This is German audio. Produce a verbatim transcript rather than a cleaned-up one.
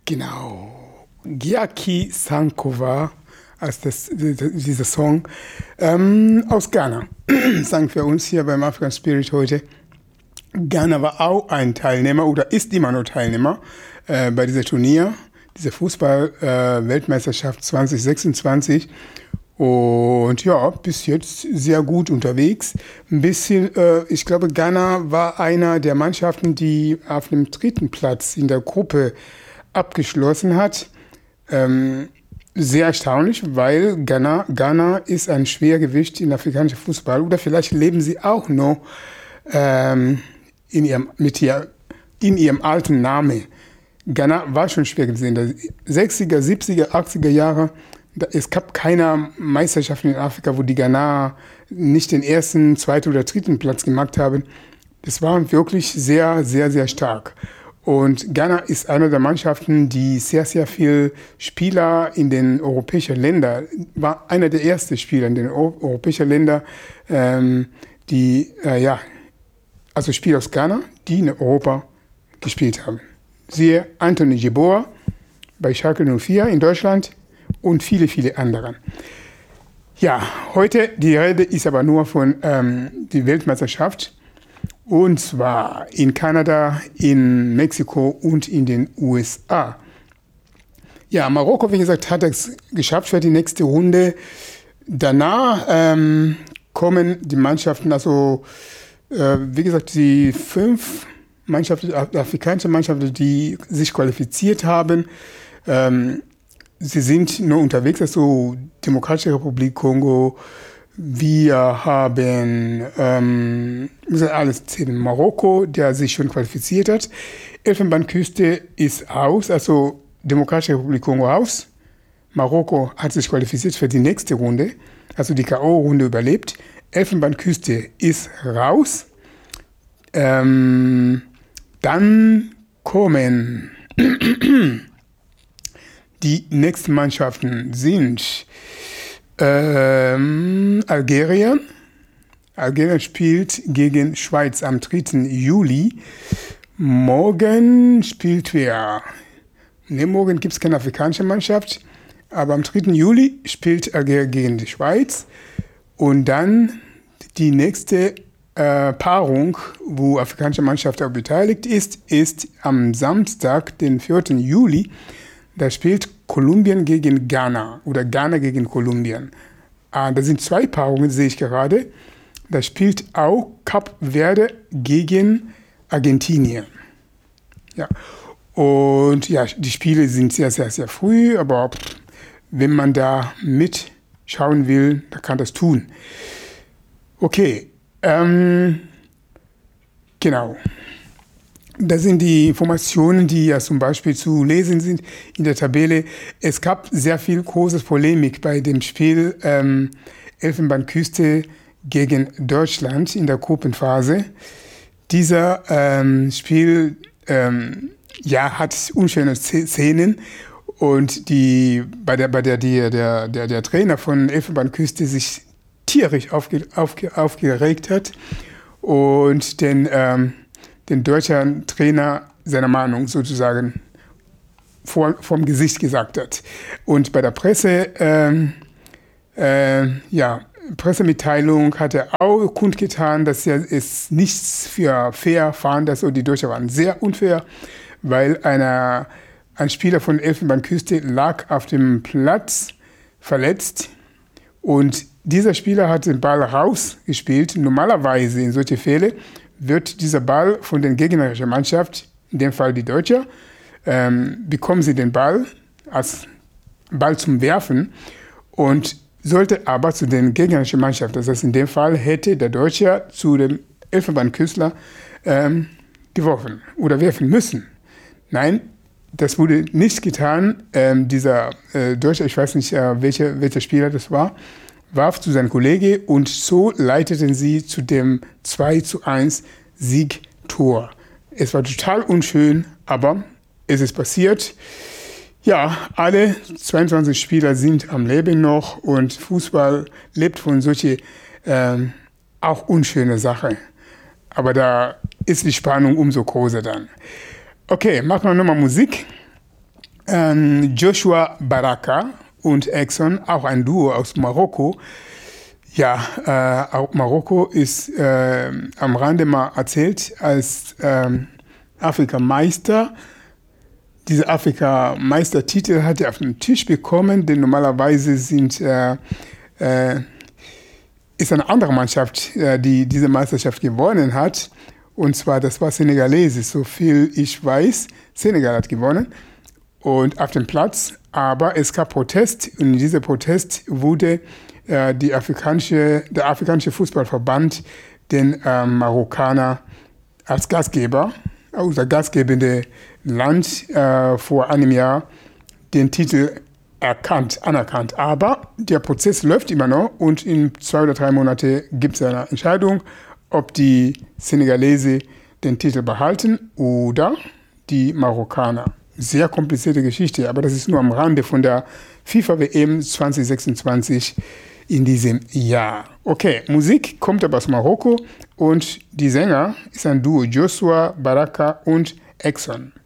Genau. Gyaki Sankova als das, dieser Song ähm, aus Ghana. Sang für uns hier beim African Spirit heute. Ghana war auch ein Teilnehmer oder ist immer noch Teilnehmer äh, bei dieser Turnier, dieser Fußball-Weltmeisterschaft äh, zwanzig sechsundzwanzig. Und ja, bis jetzt sehr gut unterwegs. Ein bisschen, äh, ich glaube, Ghana war einer der Mannschaften, die auf dem dritten Platz in der Gruppe abgeschlossen hat. Ähm, sehr erstaunlich, weil Ghana, Ghana ist ein Schwergewicht in afrikanischem Fußball. Oder vielleicht leben sie auch noch ähm, in, ihrem, mit ihr, in ihrem alten Namen. Ghana war schon Schwergewicht in den sechziger, siebziger, achtziger Jahre. Es gab keine Meisterschaften in Afrika, wo die Ghana nicht den ersten, zweiten oder dritten Platz gemacht haben. Das war wirklich sehr, sehr, sehr stark. Und Ghana ist eine der Mannschaften, die sehr, sehr viel Spieler in den europäischen Ländern, war einer der ersten Spieler in den europäischen Ländern, ähm, die, äh, ja, also Spieler aus Ghana, die in Europa gespielt haben. Siehe Anthony Jeboa bei Schalke null vier in Deutschland und viele, viele andere. Ja, heute, die Rede ist aber nur von ähm, der Weltmeisterschaft. Und zwar in Kanada, in Mexiko und in den U S A. Ja, Marokko, wie gesagt, hat es geschafft für die nächste Runde. Danach ähm, kommen die Mannschaften, also äh, wie gesagt, die fünf Mannschaften, afrikanische Mannschaften, die sich qualifiziert haben. Ähm, sie sind nur unterwegs, also Demokratische Republik Kongo. Wir haben ähm, alles in Marokko, der sich schon qualifiziert hat. Elfenbeinküste ist aus, also Demokratische Republik Kongo aus. Marokko hat sich qualifiziert für die nächste Runde, also die K O-Runde überlebt. Elfenbeinküste ist raus. Ähm, dann kommen die nächsten Mannschaften sind Ähm, Algerien. Algerien spielt gegen Schweiz am dritten Juli. Morgen spielt wer? Ne, morgen gibt es keine afrikanische Mannschaft. Aber am dritten Juli spielt Algerien gegen die Schweiz. Und dann die nächste äh, Paarung, wo afrikanische Mannschaft auch beteiligt ist, ist am Samstag, den vierten Juli. Da spielt Kolumbien gegen Ghana oder Ghana gegen Kolumbien. Ah, das sind zwei Paarungen, sehe ich gerade. Da spielt auch Kap Verde gegen Argentinien. Ja. Und ja, die Spiele sind sehr, sehr, sehr früh, aber wenn man da mitschauen will, dann kann das tun. Okay, ähm, genau. Das sind die Informationen, die ja zum Beispiel zu lesen sind in der Tabelle. Es gab sehr viel große Polemik bei dem Spiel ähm, Elfenbeinküste gegen Deutschland in der Gruppenphase. Dieser ähm, Spiel ähm, ja, hat unschöne Szenen und die, bei der, bei der, die, der, der, der Trainer von Elfenbeinküste sich tierisch aufge, aufge, aufgeregt hat und den ähm, den deutschen Trainer seiner Meinung sozusagen vor, vom Gesicht gesagt hat. Und bei der Presse, ähm, äh, ja, Pressemitteilung hat er auch kundgetan, dass er es nicht für fair fand, dass so die Deutschen waren sehr unfair, weil einer, ein Spieler von Elfenbeinküste lag auf dem Platz verletzt und dieser Spieler hat den Ball rausgespielt. Normalerweise in solchen Fällen wird dieser Ball von der gegnerischen Mannschaft, in dem Fall die Deutsche, ähm, bekommen sie den Ball als Ball zum Werfen und sollte aber zu der gegnerischen Mannschaft, das heißt in dem Fall hätte der Deutsche zu dem Elfenbeinküstler ähm, geworfen oder werfen müssen. Nein, das wurde nicht getan. Ähm, dieser äh, Deutsche, ich weiß nicht, äh, welcher, welcher Spieler das war, warf zu seinem Kollege und so leiteten sie zu dem zwei zu eins Siegtor. Es war total unschön, aber es ist passiert. Ja, alle zweiundzwanzig Spieler sind am Leben noch und Fußball lebt von solchen ähm, auch unschönen Sachen. Aber da ist die Spannung umso größer dann. Okay, machen wir nochmal Musik. ähm, Joshua Baraka und Exxon, auch ein Duo aus Marokko. Ja, äh, auch Marokko ist äh, am Rande mal erzählt als ähm, Afrikameister. Diese Afrikameistertitel hat er auf den Tisch bekommen, denn normalerweise sind, äh, äh, ist eine andere Mannschaft, äh, die diese Meisterschaft gewonnen hat. Und zwar, das war Senegalese, so viel ich weiß. Senegal hat gewonnen und auf dem Platz, aber es gab Protest und in diesem Protest wurde äh, die afrikanische, der afrikanische Fußballverband den äh, Marokkaner als Gastgeber, also das gastgebende Land äh, vor einem Jahr den Titel erkannt, anerkannt. Aber der Prozess läuft immer noch und in zwei oder drei Monaten gibt es eine Entscheidung, ob die Senegalese den Titel behalten oder die Marokkaner. Sehr komplizierte Geschichte, aber das ist nur am Rande von der FIFA W M zwanzig sechsundzwanzig in diesem Jahr. Okay, Musik kommt aber aus Marokko und die Sänger ist ein Duo, Joshua Baraka und Exxon.